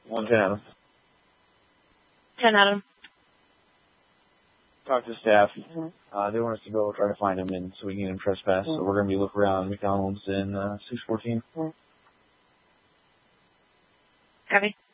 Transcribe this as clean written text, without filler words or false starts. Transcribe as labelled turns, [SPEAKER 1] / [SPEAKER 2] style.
[SPEAKER 1] 110 Adam.
[SPEAKER 2] 10 Adam.
[SPEAKER 1] Talk to staff. They want us to go try to find him and so we can get him trespass. So we're going to be looking around McDonald's in 614.
[SPEAKER 2] Copy.